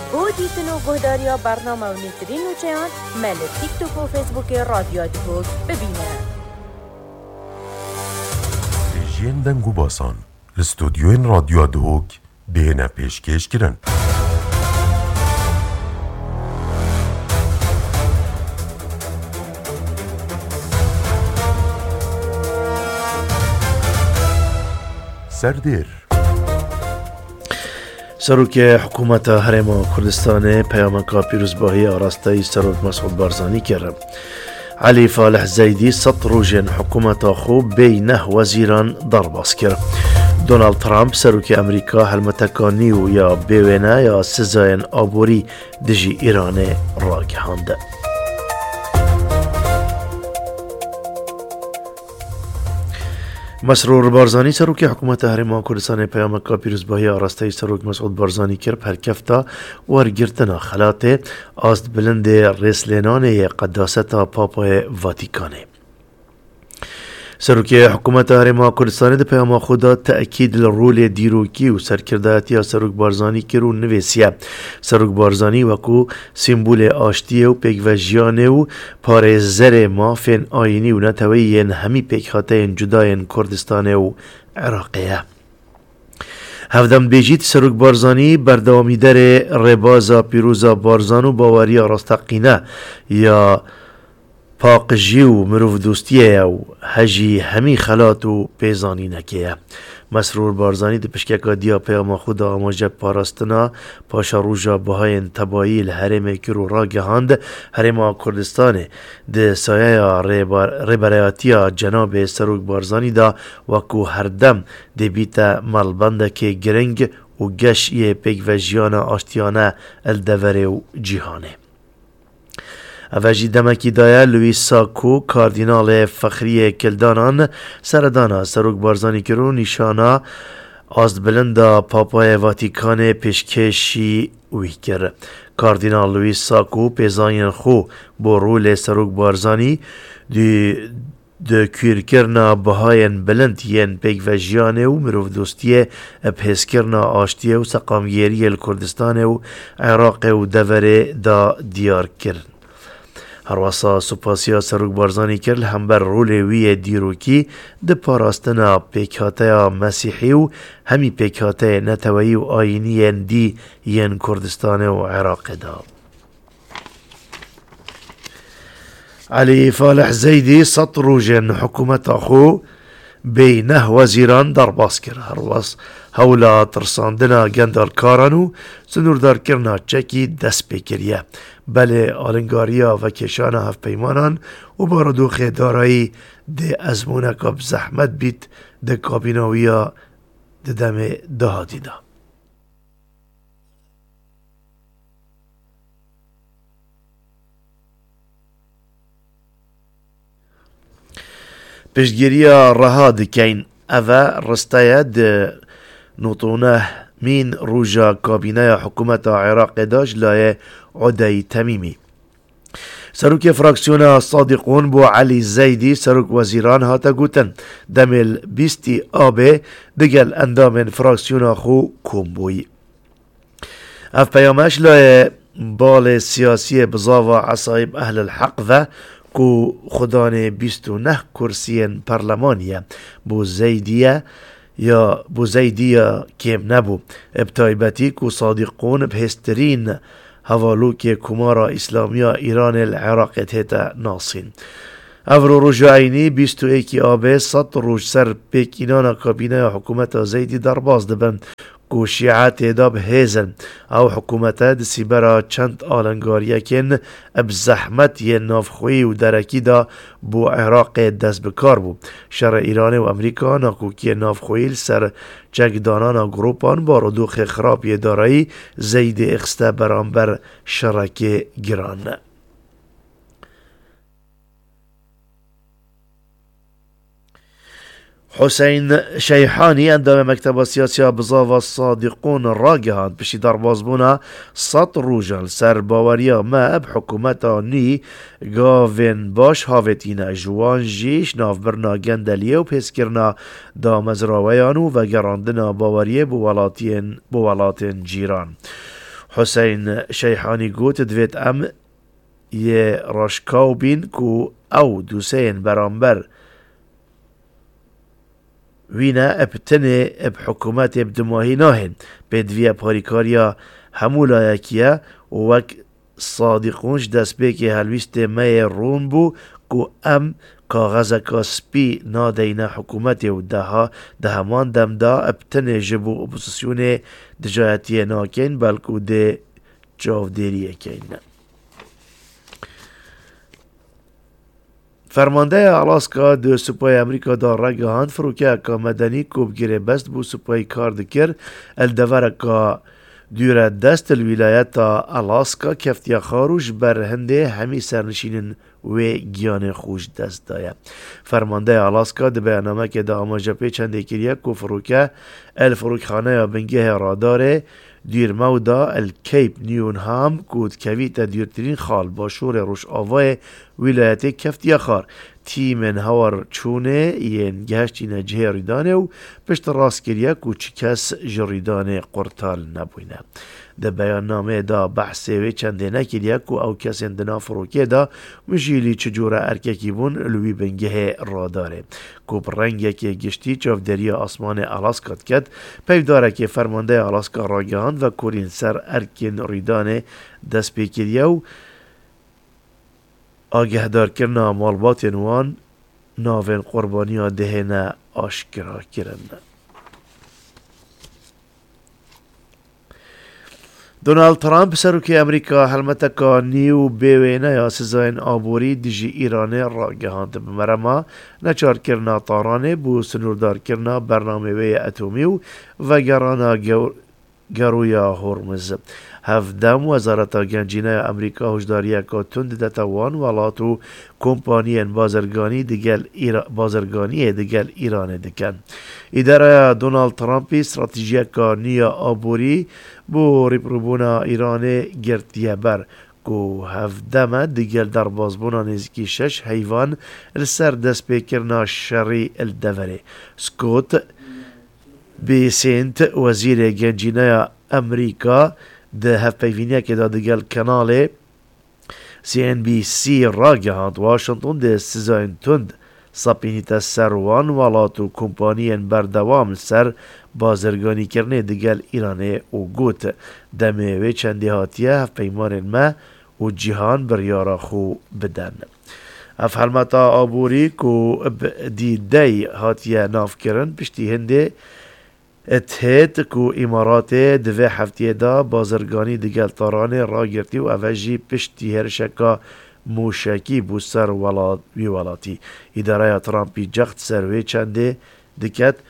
بو دیتن و گهداریا برنامه و نیترین و چیان مل تیک توک و فیسبوک رادیو دهوک ببینه. جین دنگو باسان استودیوین رادیو دهوک دهنه پیشکش کرن. سردیر سروک حکومت هرم کردستان پیامک پیروزباهی آراسته سروک مسعود بارزانی کرد. علی فالح زیدی سطروجن حکومت خوب بینه وزیران درباس کرد. دونالد ترامپ سروک امریکا هلمتکانی و یا بیوینه یا سزاین آبوری دجی ایران را گهانده. مسرور بارزانی سروک حکومت هرم کردستان پیامک پیروزباهی آراسته سروک مسعود بارزانی کرد پرکفتا ورگرتنا خلات آست بلند رسلنان قداستا پاپای واتیکانه. سروک حکومت هرم کردستان ده پیام خدا تأکید رول دیروکی و سرکرداتی سروک بارزانی کرو نویسیه. سروک بارزانی وکو سیمبول آشتیه و پیگوژیانه و پارزر مافین آینی و نتویین همی پیگخاته جداین کردستان و عراقیه. هفدم بیجیت سروک بارزانی بردوامی در ربازا پیروزا بارزان و باوری راستقینه یا پاقجی و مروف دوستیه و هجی همی خلات و پیزانی نکیه. مسرور بارزانی ده پشککا دیا پیام خدا آماجه پاراستنا پاشا روژا بهای تبایی الهرم کرو را گهاند. هرم کردستان ده سایه ربریاتی جناب سروک بارزانی دا وکو هردم ده بیت ملبنده که گرنگ و گش یه پیگوژیان آشتیانه الدوره و جیهانه. اوجی دمکی دایه لویس ساکو کاردینال فخری کلدانان سردانا سروک بارزانی کرو نشانا آست بلندا پاپای واتیکان پیشکشی وی کرد. کاردینال لویس ساکو پیزاین خو با رول سروک بارزانی ده کورکرنا بهاین بلند ین پیگوژیانه و مروف دوستیه پیسکرنا آشتیه و سقامگیری کردستان و عراق و دوره دا دیار کرد. هر واسا سپاسیا سروک بارزانی کرد هم بر رول وی دیروکی ده پاراستنا پیکاته مسیحی و همی پیکاته نتوایی و آینی دی ین کردستان و عراق دا. علی فالح زیدی سطروجن حکومت خو بینه وزیران درباس کرد. هر واس هولا ترساندنا گندال کارانو سنوردار کرنا چکی دست بکریه. بله آلنگاریا و کشان هفت پیمانان و باردوخ دارایی ده ازمونکا بزحمت بیت ده کابیناویا ده دم دهاتی دا. پشتگیریا رها دکین اوه رستایه ده نوتونه مین روژا کابینه حکومت عراق داش لای عدی تمیمی. سروک فراکسیون صادقون بو علی زیدی سروک وزیران هاتا گوتن دمل بیستی آبه دگل اندام فراکسیون خو کمبوی. اف پیامش لای بال سیاسی بزاوا عصایب اهل الحق و کو خدان 29 کرسین پرلمانیه بو زیدیه یا بو زیدیه کم نبو ابتایبتی کو صادقون بهسترین حوالو که کمارا اسلامیا ایران العراق تیتا ناصین. افرو رجعینی 21 آبه 100 روز سر پیکینان کابینه حکومت زیدی درباز دبن کو شیعات داب هیزن او حکومت دسی برا چند آلنگاریه کن اب زحمت یه نافخوی و درکی دا بو عراق دست بکار بو. شر ایران و امریکا ناکوکی نافخویل سر جگدانان گروپان بارو دوخ خرابی دارایی زید اخسته برانبر شرک گران. حسین شیحانی اندام مکتب سیاسی بزاوا صادقون راگهاند بشی درباز بونا 100 روزل سر باوریا ما اب حکومتا نی گاوین باش هاوتینا جوان جیش ناف برنا گندلیه و پیسکرنا دا مزراویانو و گراندنا باوریه بو ولاتین جیران. حسین شیحانی گوت دوید ام یه راشکاو بین کو او دوسین برانبر وینا ابتنه اب حکومت ابدماهی ناهن بدوی پاریکاریا همولا یکیه وک صادقونش دست بکی هلویست می رون بو کو ام کاغذ کاسپی نادینا حکومت و ده همان دمدا ابتنه جبو اپوزیسیون دجایتی ناکن بلکو ده جاودیری کن. فرمانده آلاسکا دو سپای امریکا دا رگهاند فروکه که مدنی کوبگیره بست بو سپای کار دکر الدوره که دوره دست الولایت آلاسکا کفتیا خاروش بر هنده همی سرنشینن و گیان خوش دست دایا. فرمانده آلاسکا ده بیانامه که دا آماجه پیچنده کریه که فروکه الفروکخانه بنگه راداره دیر مودا الکیپ نیون هام کود کویت دیرترین خال با شور روش آوای ولایت کفتیا خار تیمن هاور چونه ین گهشتی نجه ریدانه و پشت راست کریه که چی کس جریدانه قرطال نبوینه. ده بیان نامه دا بحثه و چنده نکریه که او کس اندنا فروکه دا مجیلی چجوره ارککی بون لوی بنگه راداره. که برنگه که گشتی چاف دریا آسمان آلاسکات کد پیوداره که فرمانده آلاسکا راگهاند و کورین سر ارکین ریدانه دست پیکریه و آگه دار کرنا مالبات نوان ناوین قربانی دهنه آشکرا کرن. دونالد ترامپ سروکی امریکا حلمتا که نیو بیوینه یا سزاین آبوری دیجی ایرانه را گهاند بمرما نچار کرنا طارانه بو سنوردار کرنا برنامه وی اتومی و گرانا گرویا هرمز. هفدم وزارت گنجینه امریکا هشداریه که تند دتوان ولاتو کمپانیان بازرگانی دیگل ایران دکن. اداره دونالد ترامپی استراتژی که نیا آبوری بو ریپروبونا ایران گرتیه بر که هفدم دیگل در بازبونا نزکی 6 حیوان لسر دست بکرنا شری الدوره. سکوت بیسنت وزیر گنجینه امریکا ده هف پیوینیه که دا دیگل کانال CNBC را گهاند واشنطن ده سزاین تند سپینیت سروان ولاتو کمپانیان بردوام سر بازرگانی کرنه دیگل ایرانه و گوت دمه و چنده هاتیه هف پیمان ما و جهان بریارا خو بدن. اف حلمتا آبوری کو دیده هاتیه ناف کرن پشتی هنده اتهد کو امارات دوه هفته دا بازرگانی دیگل تارانه را گرتی و اوجی پشتی هرشکا موشکی بو سر ولاتی. اداره ترامپی جخت سروی چنده دکت